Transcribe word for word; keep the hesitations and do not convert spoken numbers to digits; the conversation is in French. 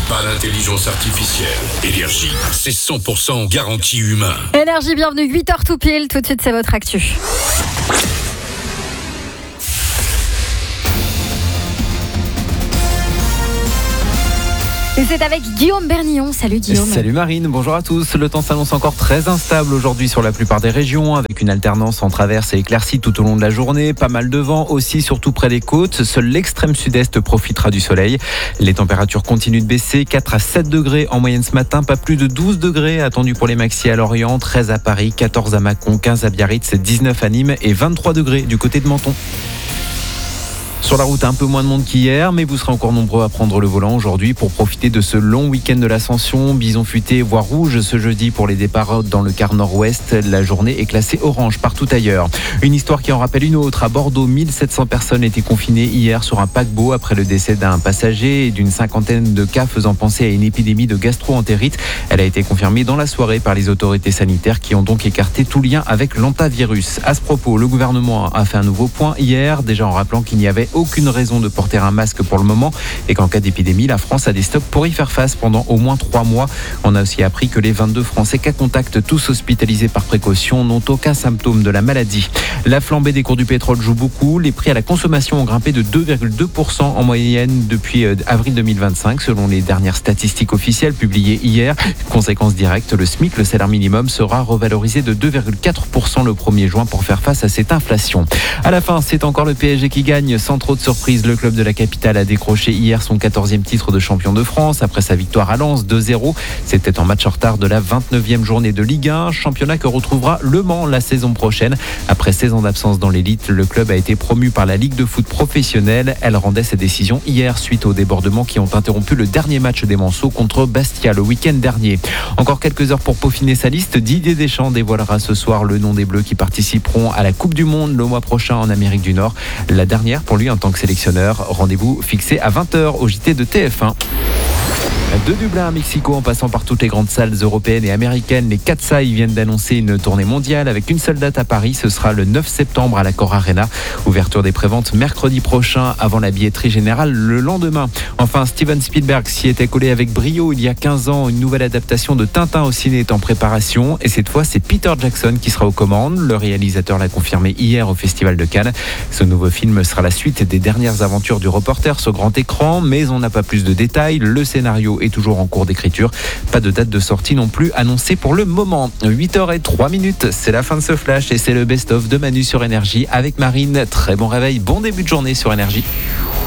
pas d'intelligence artificielle. Énergie, c'est cent pour cent garantie humain. Énergie, bienvenue, huit heures tout pile. Tout de suite, c'est votre actu. Et c'est avec Guillaume Bernillon. Salut Guillaume. Salut Marine, bonjour à tous. Le temps s'annonce encore très instable aujourd'hui sur la plupart des régions, avec une alternance entre averses et éclaircies tout au long de la journée. Pas mal de vent aussi, surtout près des côtes. Seul l'extrême sud-est profitera du soleil. Les températures continuent de baisser, quatre à sept degrés en moyenne ce matin, pas plus de douze degrés attendus pour les maxis à Lorient, treize à Paris, quatorze à Mâcon, quinze à Biarritz, dix-neuf à Nîmes et vingt-trois degrés du côté de Menton. Sur la route, un peu moins de monde qu'hier, mais vous serez encore nombreux à prendre le volant aujourd'hui pour profiter de ce long week-end de l'Ascension. Bison futé, voie rouge ce jeudi pour les départs dans le quart nord-ouest. La journée est classée orange partout ailleurs. Une histoire qui en rappelle une autre. À Bordeaux, mille sept cents personnes étaient confinées hier sur un paquebot après le décès d'un passager et d'une cinquantaine de cas faisant penser à une épidémie de gastro-entérite. Elle a été confirmée dans la soirée par les autorités sanitaires qui ont donc écarté tout lien avec l'hantavirus. À ce propos, le gouvernement a fait un nouveau point hier, déjà en rappelant qu'il n'y avait aucune raison de porter un masque pour le moment et qu'en cas d'épidémie, la France a des stocks pour y faire face pendant au moins trois mois. On a aussi appris que les vingt-deux Français cas contact, tous hospitalisés par précaution, n'ont aucun symptôme de la maladie. La flambée des cours du pétrole joue beaucoup. Les prix à la consommation ont grimpé de deux virgule deux pour cent en moyenne depuis avril deux mille vingt-cinq, selon les dernières statistiques officielles publiées hier. Conséquence directe, le SMIC, le salaire minimum, sera revalorisé de deux virgule quatre pour cent le premier juin pour faire face à cette inflation. À la fin, c'est encore le P S G qui gagne sans trop de surprise. Le club de la capitale a décroché hier son quatorzième titre de champion de France après sa victoire à Lens deux zéro. C'était en match en retard de la vingt-neuvième journée de Ligue un, championnat que retrouvera Le Mans la saison prochaine. Après seize ans d'absence dans l'élite, le club a été promu par la Ligue de foot professionnelle. Elle rendait ses décisions hier suite aux débordements qui ont interrompu le dernier match des Manceaux contre Bastia le week-end dernier. Encore quelques heures pour peaufiner sa liste. Didier Deschamps dévoilera ce soir le nom des Bleus qui participeront à la Coupe du Monde le mois prochain en Amérique du Nord. La dernière pour lui en tant que sélectionneur. Rendez-vous fixé à vingt heures au J T de T F un. De Dublin à Mexico, en passant par toutes les grandes salles européennes et américaines, les Katsai viennent d'annoncer une tournée mondiale avec une seule date à Paris. Ce sera le neuf septembre à l'Accor Arena. Ouverture des préventes mercredi prochain avant la billetterie générale le lendemain. Enfin, Steven Spielberg s'y était collé avec brio il y a quinze ans. Une nouvelle adaptation de Tintin au ciné est en préparation. Et cette fois, c'est Peter Jackson qui sera aux commandes. Le réalisateur l'a confirmé hier au Festival de Cannes. Ce nouveau film sera la suite des dernières aventures du reporter sur grand écran, mais on n'a pas plus de détails. Le scénario est toujours en cours d'écriture. Pas de date de sortie non plus annoncée pour le moment. huit heures zéro trois minutes, c'est la fin de ce flash et c'est le best-of de Manu sur Énergie avec Marine. Très bon réveil, bon début de journée sur Énergie.